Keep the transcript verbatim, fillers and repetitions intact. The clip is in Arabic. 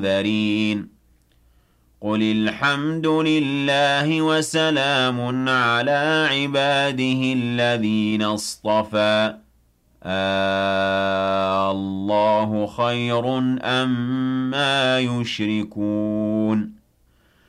ذرين قل الحمد لله وسلام على عباده الذين اصطفى آه الله خير أم ما يشركون